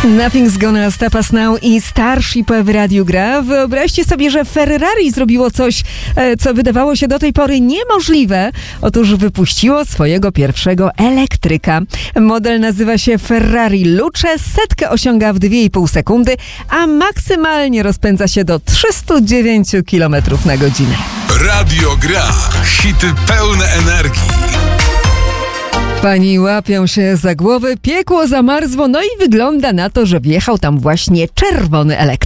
Nothing's Gonna Stop Us Now i Starship w radiu gra. Wyobraźcie sobie, że Ferrari zrobiło coś, co wydawało się do tej pory niemożliwe. Otóż wypuściło swojego pierwszego elektryka. Model nazywa się Ferrari Luce, setkę osiąga w 2,5 sekundy, a maksymalnie rozpędza się do 309 km na godzinę. Radio Gra. Hity pełne energii. Pani łapią się za głowy, piekło zamarzło, no i wygląda na to, że wjechał tam właśnie czerwony elektryk.